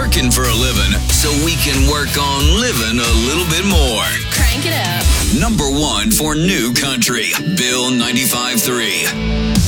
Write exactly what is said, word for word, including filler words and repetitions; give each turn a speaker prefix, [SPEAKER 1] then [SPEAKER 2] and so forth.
[SPEAKER 1] working for a living so we can work on living a little bit more.
[SPEAKER 2] Crank it up.
[SPEAKER 1] Number one for new country, Bill ninety-five three.